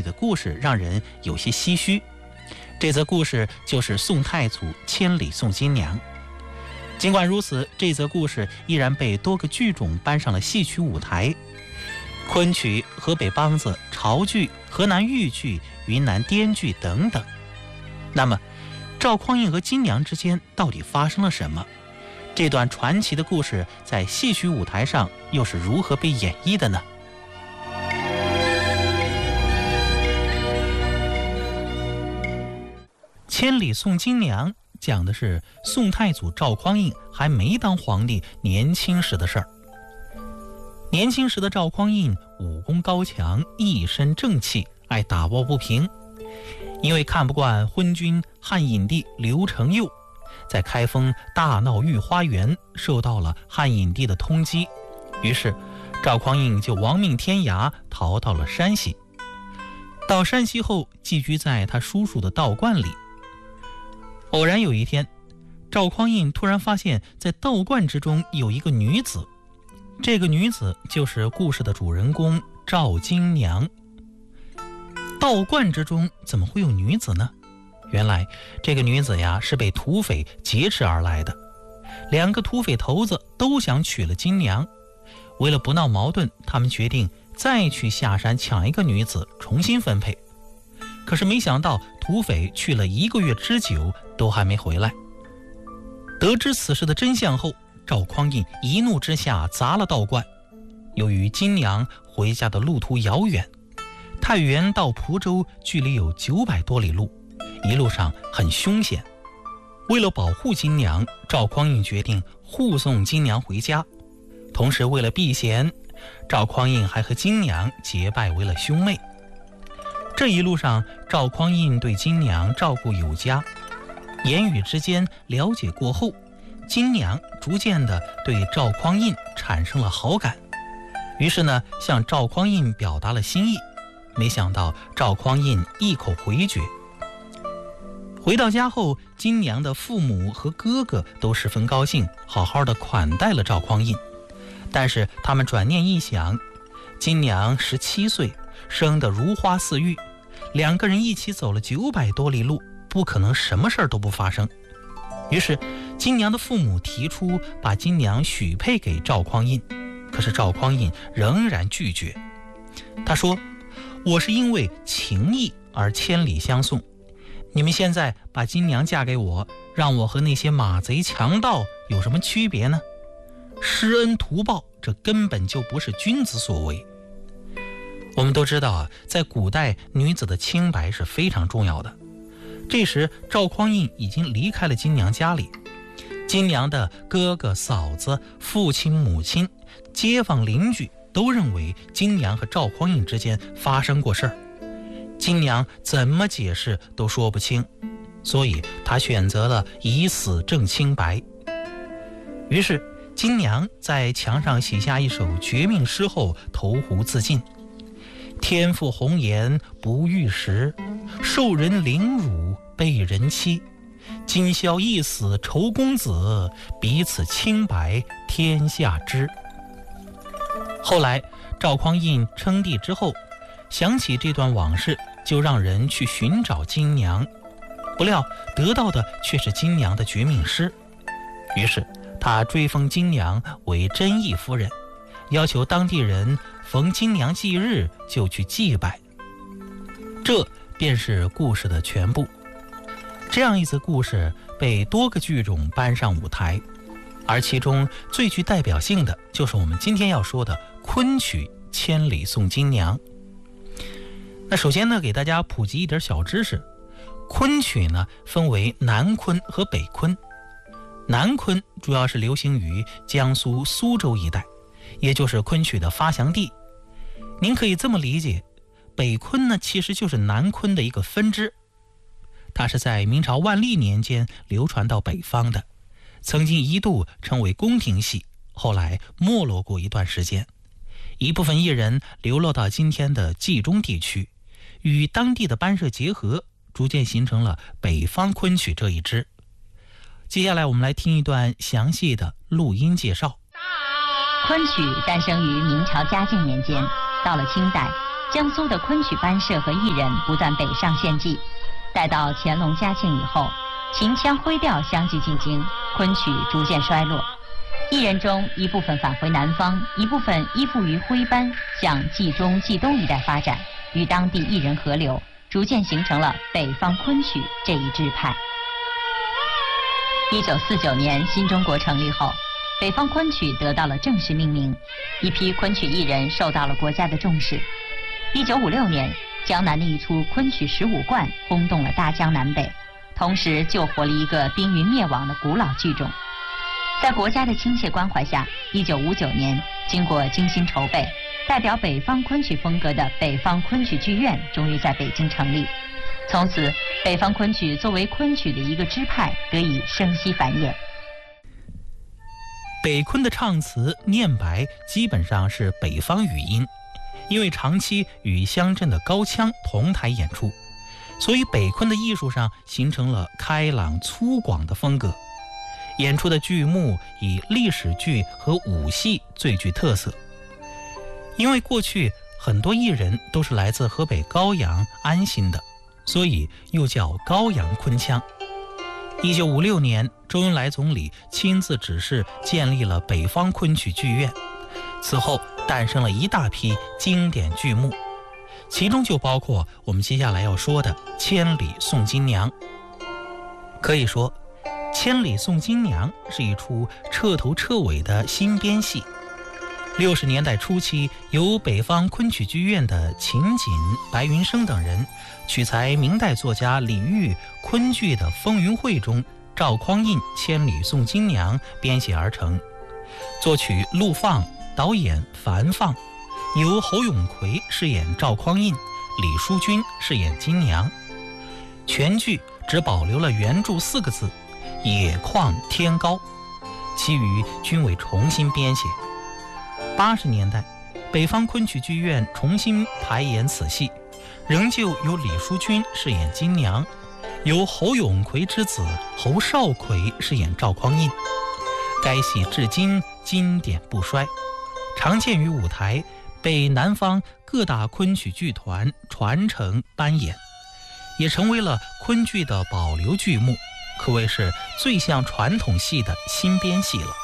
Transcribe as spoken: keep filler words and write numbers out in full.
女的故事让人有些唏嘘。这则故事就是宋太祖千里送金娘。尽管如此，这则故事依然被多个剧种搬上了戏曲舞台，昆曲、河北梆子、潮剧、河南豫剧、云南滇剧等等。那么赵匡胤和金娘之间到底发生了什么？这段传奇的故事在戏曲舞台上又是如何被演绎的呢？千里送金娘讲的是宋太祖赵匡胤还没当皇帝年轻时的事儿。年轻时的赵匡胤武功高强，一身正气，爱打抱不平。因为看不惯昏君汉隐帝刘承佑，在开封大闹御花园，受到了汉隐帝的通缉，于是赵匡胤就亡命天涯，逃到了山西。到山西后，寄居在他叔叔的道观里。偶然有一天，赵匡胤突然发现在道观之中有一个女子，这个女子就是故事的主人公赵金娘。道观之中怎么会有女子呢？原来这个女子呀是被土匪劫持而来的，两个土匪头子都想娶了金娘，为了不闹矛盾，他们决定再去下山抢一个女子重新分配。可是没想到土匪去了一个月之久都还没回来。得知此事的真相后，赵匡胤一怒之下砸了道观。由于金娘回家的路途遥远，太原到蒲州距离有九百多里路，一路上很凶险。为了保护金娘，赵匡胤决定护送金娘回家。同时为了避嫌，赵匡胤还和金娘结拜为了兄妹。这一路上，赵匡胤对金娘照顾有加，言语之间了解过后，金娘逐渐的对赵匡胤产生了好感，于是呢向赵匡胤表达了心意。没想到赵匡胤一口回绝。回到家后，金娘的父母和哥哥都十分高兴，好好的款待了赵匡胤。但是他们转念一想，金娘十七岁，生得如花似玉，两个人一起走了九百多里路，不可能什么事儿都不发生。于是金娘的父母提出把金娘许配给赵匡胤，可是赵匡胤仍然拒绝。他说，我是因为情义而千里相送，你们现在把金娘嫁给我，让我和那些马贼强盗有什么区别呢？施恩图报，这根本就不是君子所为。我们都知道啊，在古代女子的清白是非常重要的。这时赵匡胤已经离开了金娘家里，金娘的哥哥嫂子、父亲母亲、街坊邻居都认为金娘和赵匡胤之间发生过事儿，金娘怎么解释都说不清，所以她选择了以死证清白。于是金娘在墙上写下一首绝命诗后投湖自尽。天赋红颜不遇时，受人凌辱被人欺，今宵一死仇公子，彼此清白天下知。后来赵匡胤称帝之后，想起这段往事，就让人去寻找金娘，不料得到的却是金娘的绝命诗。于是他追封金娘为真义夫人，要求当地人逢金娘忌日就去祭拜。这便是故事的全部。这样一则故事被多个剧种搬上舞台，而其中最具代表性的就是我们今天要说的昆曲《千里送金娘》。那首先呢，给大家普及一点小知识。昆曲呢分为南昆和北昆。南昆主要是流行于江苏苏州一带，也就是昆曲的发祥地。您可以这么理解，北昆呢其实就是南昆的一个分支，它是在明朝万历年间流传到北方的，曾经一度称为宫廷戏，后来没落过一段时间。一部分艺人流落到今天的冀中地区，与当地的班社结合，逐渐形成了北方昆曲这一支。接下来我们来听一段详细的录音介绍。 昆曲诞生于明朝嘉靖年间，到了清代， 江苏的昆曲班社和艺人不断北上献技。待到乾隆嘉庆以后，秦腔徽调相继进京，昆曲逐渐衰落。艺人中一部分返回南方，一部分依附于徽班，向冀中、冀东一带发展，与当地艺人合流，逐渐形成了北方昆曲这一支派。一九四九年新中国成立后，北方昆曲得到了正式命名，一批昆曲艺人受到了国家的重视。一九五六年，江南的一出昆曲十五贯轰动了大江南北，同时救活了一个濒临灭亡的古老剧种。在国家的亲切关怀下，一九五九年，经过精心筹备，代表北方昆曲风格的北方昆曲剧院终于在北京成立。从此，北方昆曲作为昆曲的一个支派，得以生息繁衍。 北昆的唱词念白基本上是北方语音，因为长期与乡镇的高腔同台演出，所以北昆的艺术上形成了开朗粗犷的风格。演出的剧目以历史剧和武戏最具特色。因为过去很多艺人都是来自河北高阳、安新的，所以又叫高阳昆腔。一九五六年，周恩来总理亲自指示建立了北方昆曲剧院，此后诞生了一大批经典剧目，其中就包括我们接下来要说的《千里送金娘》。可以说，《千里送金娘》是一出彻头彻尾的新编戏。六十年代初期，由北方昆曲剧院的秦锦、白云生等人取材明代作家李煜昆剧的《风云会》中赵匡胤《千里送金娘》编写而成，作曲陆放，导演樊放，由侯永奎饰演赵匡胤，李淑君饰演金娘。全剧只保留了原著四个字“野旷天高”，其余均为重新编写。八十年代，北方昆曲剧院重新排演此戏，仍旧由李淑君饰演金娘，由侯永奎之子侯少奎饰演赵匡胤。该戏至今经典不衰，常见于舞台，被南方各大昆曲剧团传承搬演，也成为了昆剧的保留剧目，可谓是最像传统戏的新编戏了。